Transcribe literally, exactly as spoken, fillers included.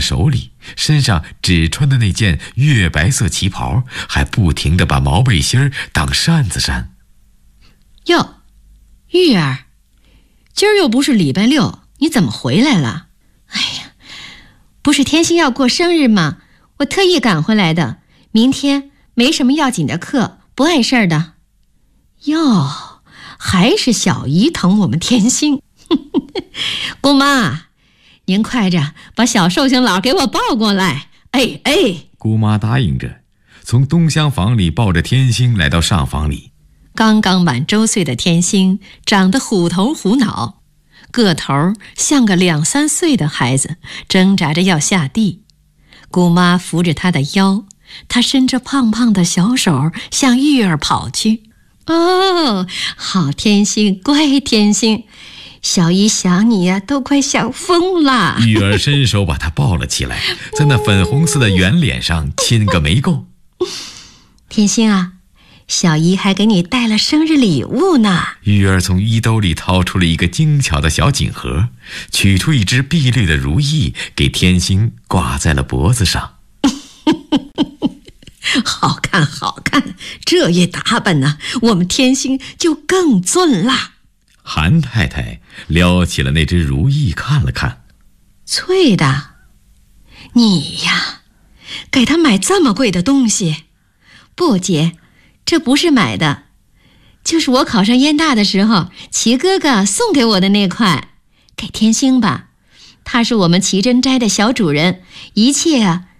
手里，身上只穿的那件月白色旗袍，还不停地把毛背心当扇子扇。 哟，玉儿，今儿又不是礼拜六，你怎么回来了？哎呀，不是天星要过生日吗？我特意赶回来的。明天没什么要紧的课，不碍事儿的。哟，还是小姨疼我们天星。姑妈，您快着把小寿星佬给我抱过来。哎哎， 姑妈答应着，从东厢房里抱着天星来到上房里。 刚刚满周岁的天星长得虎头虎脑，个头像个两三岁的孩子，挣扎着要下地。姑妈扶着他的腰，他伸着胖胖的小手向玉儿跑去。哦，好天星，乖天星，小姨想你呀、啊，都快想疯了。 玉儿伸手把他抱了起来，在那粉红色的圆脸上亲个没够。 天星啊，小姨还给你带了生日礼物呢。 玉儿从衣兜里掏出了一个精巧的小锦盒，取出一只碧绿的如意，给天星挂在了脖子上。 好看好看，这一打扮呢，我们天星就更俊啦。 韩太太撩起了那只如意看了看， 翠的，你呀，给他买这么贵的东西？不姐，这不是买的，就是我考上燕大的时候，齐哥哥送给我的那块，给天星吧。他是我们齐珍斋的小主人，一切啊